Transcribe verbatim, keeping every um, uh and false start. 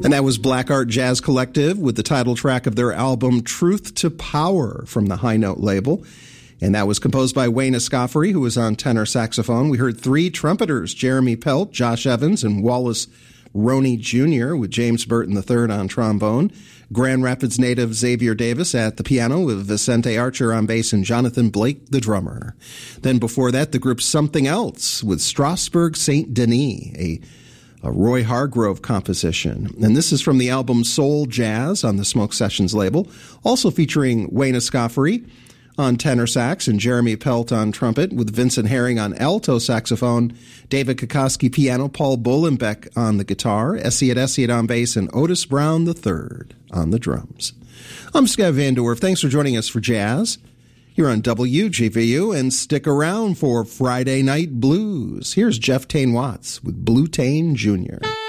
And that was Black Art Jazz Collective with the title track of their album Truth to Power from the High Note label. And that was composed by Wayne Escoffery, who was on tenor saxophone. We heard three trumpeters, Jeremy Pelt, Josh Evans, and Wallace Roney Junior with James Burton the third on trombone. Grand Rapids native Xavier Davis at the piano with Vicente Archer on bass and Jonathan Blake, the drummer. Then before that, the group Something Else with Strasbourg Saint Denis, a a Roy Hargrove composition. And this is from the album Soul Jazz on the Smoke Sessions label, also featuring Wayne Escoffery on tenor sax and Jeremy Pelt on trumpet, with Vincent Herring on alto saxophone, David Kokoski piano, Paul Bolenbeck on the guitar, Essiet Essiet on bass, and Otis Brown the third on the drums. I'm Scott Van Dorf. Thanks for joining us for Jazz. You're on W G V U, and stick around for Friday Night Blues. Here's Jeff Tain Watts with Blue Tain Junior